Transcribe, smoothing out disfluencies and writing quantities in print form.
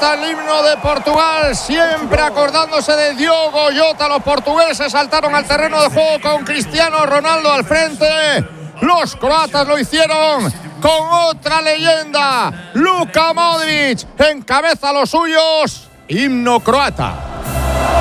Jota, el himno de Portugal, siempre acordándose de Diogo Jota. Los portugueses saltaron al terreno de juego con Cristiano Ronaldo al frente. Los croatas lo hicieron con otra leyenda. Luka Modric encabeza los suyos. Himno croata.